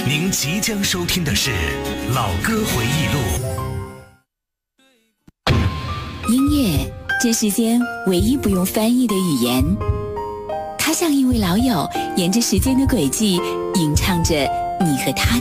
您即将收听的是《老歌回忆录》。 音乐，这世间唯一不用翻译的语言，它像一位老友，沿着时间的轨迹，吟唱着你和他的